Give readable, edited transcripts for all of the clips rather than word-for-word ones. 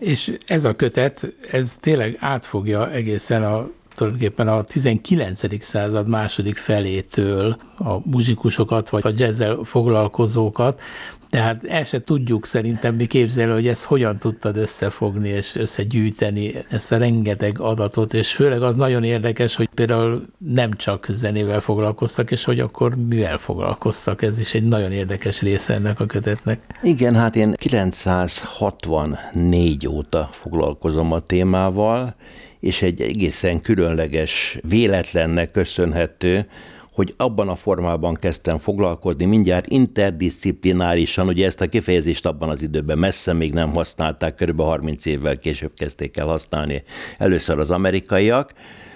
És ez a kötet, ez tényleg átfogja egészen tulajdonképpen a 19. század második felétől a muzsikusokat, vagy a jazzzel foglalkozókat, tehát el se tudjuk szerintem mi képzelni, hogy ezt hogyan tudtad összefogni és összegyűjteni ezt a rengeteg adatot, és főleg az nagyon érdekes, hogy például nem csak zenével foglalkoztak, és hogy akkor mivel foglalkoztak. Ez is egy nagyon érdekes része ennek a kötetnek. Igen, hát én 964 óta foglalkozom a témával, és egy egészen különleges véletlennek köszönhető, hogy abban a formában kezdtem foglalkozni, mindjárt interdisziplinárisan, ugye ezt a kifejezést abban az időben messze még nem használták, körülbelül 30 évvel később kezdték el használni először az amerikaiak,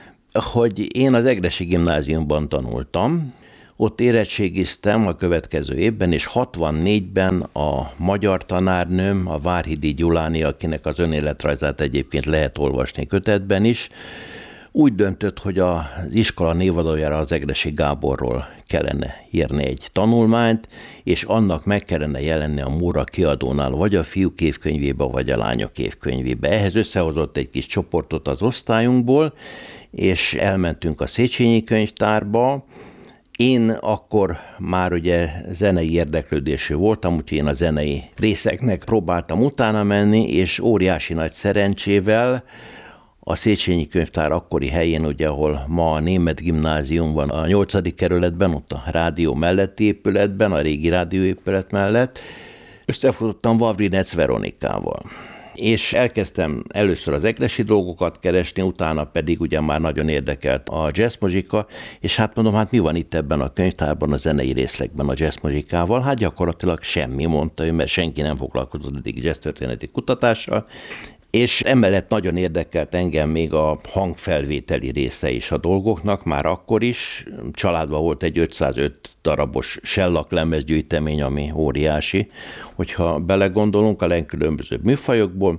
hogy én az Egressy Gimnáziumban tanultam, ott érettségiztem a következő évben, és 64-ben a magyar tanárnőm, a Várhidi Gyuláni, akinek az önéletrajzát egyébként lehet olvasni kötetben is, úgy döntött, hogy az iskola névadójára az Egressy Gáborról kellene írni egy tanulmányt, és annak meg kellene jelenni a Móra kiadónál, vagy a fiúk évkönyvébe, vagy a lányok évkönyvébe. Ehhez összehozott egy kis csoportot az osztályunkból, és elmentünk a Széchenyi könyvtárba. Én akkor már ugye zenei érdeklődésű voltam, úgyhogy én a zenei részeknek próbáltam utána menni, és óriási nagy szerencsével a Széchenyi könyvtár akkori helyén, ugye, ahol ma a Német Gimnázium van, a 8. kerületben, ott a rádió melletti épületben, a régi rádióépület mellett, összefutottam Wawrinec Veronikával. És elkezdtem először az egressy dolgokat keresni, utána pedig ugye már nagyon érdekelt a jazzmuzsika, és hát mondom, hát mi van itt ebben a könyvtárban, a zenei részlegben a jazzmuzsikával? Hát gyakorlatilag semmi, mondta ő, mert senki nem foglalkozott eddig jazztörténeti kutatással, és emellett nagyon érdekelt engem még a hangfelvételi része is a dolgoknak, már akkor is. Családban volt egy 505 darabos Shellac-lemezgyűjtemény, ami óriási, hogyha belegondolunk a legkülönbözőbb műfajokból,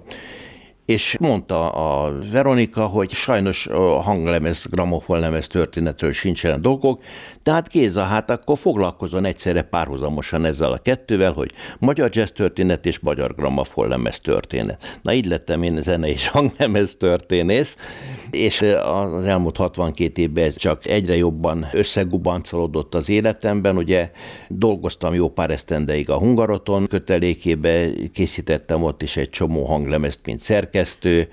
és mondta a Veronika, hogy sajnos a hanglemez, gramofonlemez történetről sincsenek dolgok, de hát Géza, hát akkor foglalkozzon egyszerre párhuzamosan ezzel a kettővel, hogy magyar jazz történet és magyar gramofonlemez történet. Na így lettem én zene és hanglemez történész, és az elmúlt 62 évben ez csak egyre jobban összegubancolódott az életemben. Ugye dolgoztam jó pár esztendeig a Hungaroton kötelékébe, készítettem ott is egy csomó hanglemezt, mint szerkesztő,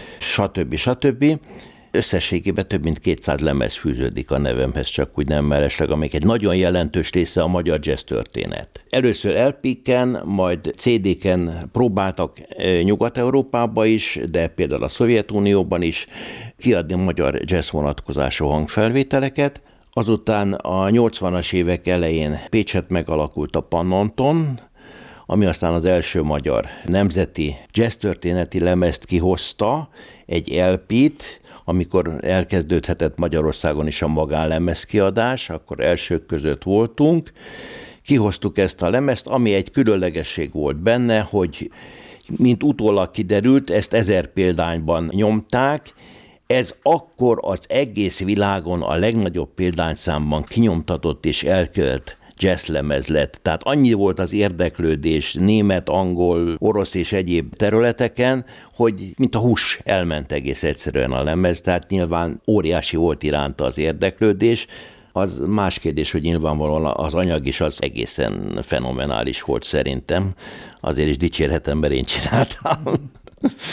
stb. Összességében több mint 200 lemez fűződik a nevemhez, csak úgy nem mellesleg, amelyik egy nagyon jelentős része a magyar jazz történet. Először LP-ken, majd CD-ken próbáltak Nyugat-Európába is, de például a Szovjetunióban is kiadni magyar jazz vonatkozású hangfelvételeket. Azután a 80-as évek elején Pécsett megalakult a Pannonton, ami aztán az első magyar nemzeti jazztörténeti lemezt kihozta, egy LP-t, amikor elkezdődhetett Magyarországon is a magánlemezkiadás, akkor elsők között voltunk. Kihoztuk ezt a lemezt, ami egy különlegesség volt benne, hogy mint utólag kiderült, ezt 1000 példányban nyomták. Ez akkor az egész világon a legnagyobb példányszámban kinyomtatott és elkölt jazzlemez lett. Tehát annyi volt az érdeklődés német, angol, orosz és egyéb területeken, hogy mint a hús elment egész egyszerűen a lemez, tehát nyilván óriási volt iránta az érdeklődés. Az más kérdés, hogy nyilvánvalóan az anyag is az egészen fenomenális volt szerintem. Azért is dicsérhetem, mert én csináltam.